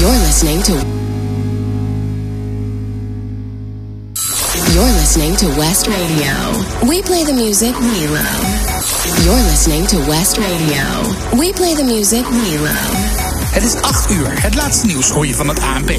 You're listening to West Radio. We play the music we love. You're listening to West Radio. We play the music we love. Het is 8 uur. Het laatste nieuws hoor je van het ANP.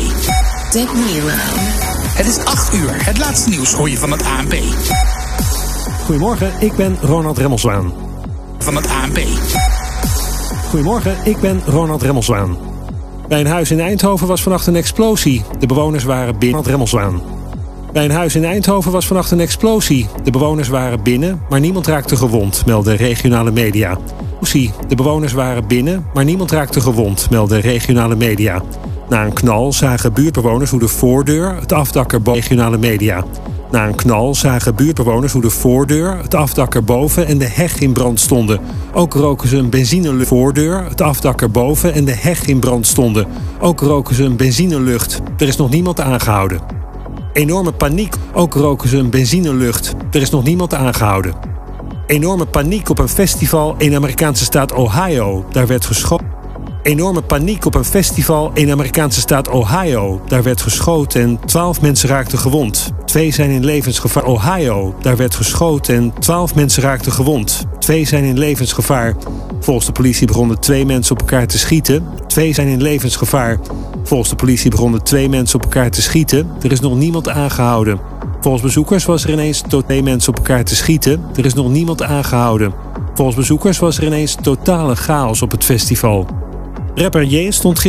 Het is 8 uur. Het laatste nieuws hoor je van het ANP. Goedemorgen, ik ben Ronald Remmelswaan. Van het ANP. Goedemorgen, ik ben Ronald Remmelswaan. Bij een huis in Eindhoven was vannacht een explosie. De bewoners waren binnen. Remmelswaan. Bij een huis in Eindhoven was vannacht een explosie. De bewoners waren binnen, maar niemand raakte gewond, melden regionale media. De bewoners waren binnen, maar niemand raakte gewond, melden regionale media. Na een knal zagen buurtbewoners hoe de voordeur, het afdak erboven... regionale media. Na een knal zagen buurtbewoners hoe de voordeur, het afdak erboven en de heg in brand stonden. Ook roken ze een benzinelucht. Voordeur, het afdak erboven en de heg in brand stonden. Ook roken ze een benzinelucht. Er is nog niemand aangehouden. Enorme paniek. Ook roken ze een benzinelucht. Er is nog niemand aangehouden. Enorme paniek op een festival in de Amerikaanse staat Ohio. Daar werd geschoten. Enorme paniek op een festival in de Amerikaanse staat Ohio. Daar werd geschoten en 12 mensen raakten gewond. 2 zijn in levensgevaar. Ohio. Daar werd geschoten en 12 mensen raakten gewond. 2 zijn in levensgevaar. Volgens de politie begonnen 2 mensen op elkaar te schieten. 2 zijn in levensgevaar. Volgens de politie begonnen 2 mensen op elkaar te schieten. Er is nog niemand aangehouden. Volgens bezoekers was er ineens 2 mensen op elkaar te schieten. Er is nog niemand aangehouden. Volgens bezoekers was er ineens totale chaos op het festival. Rapper J stond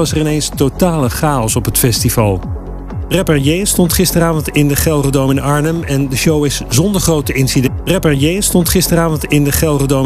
Rapper J stond gisteravond in de Gelredome in Arnhem en de show is zonder grote incidenten. Rapper J stond gisteravond in de Gelredome